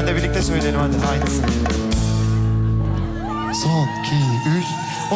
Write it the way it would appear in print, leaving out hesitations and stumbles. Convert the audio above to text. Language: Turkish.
de birlikte söyleyelim hadi. Aynısı. Son, iki, üç.